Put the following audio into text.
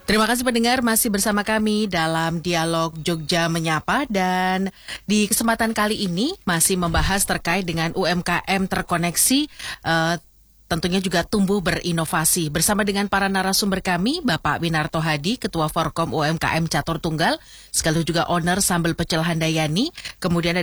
Terima kasih pendengar masih bersama kami dalam dialog Jogja Menyapa, dan di kesempatan kali ini masih membahas terkait dengan UMKM terkoneksi, tentunya juga tumbuh berinovasi. Bersama dengan para narasumber kami, Bapak Winarto Hadi, Ketua Forkom UMKM Catur Tunggal, sekaligus juga owner Sambal Pecel Handayani, kemudian ada